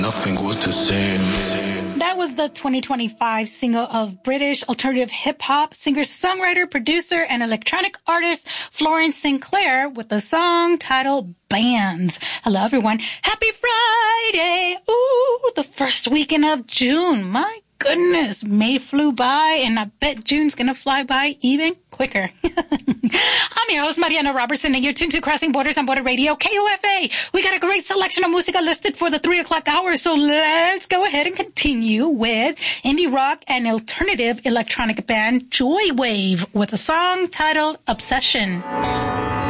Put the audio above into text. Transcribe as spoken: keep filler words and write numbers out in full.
Nothing was the same. That was the twenty twenty-five single of British alternative hip-hop singer-songwriter, producer, and electronic artist Florence Sinclair with the song titled Bands. Hello, everyone. Happy Friday. Ooh, the first weekend of June. My goodness, May flew by, and I bet June's going to fly by even quicker. I'm your host, Mariana Robertson, and you're tuned to Crossing Borders on Border Radio, K O F A. We got a great selection of música listed for the three o'clock hour, so let's go ahead and continue with indie rock and alternative electronic band Joy Wave with a song titled Obsession.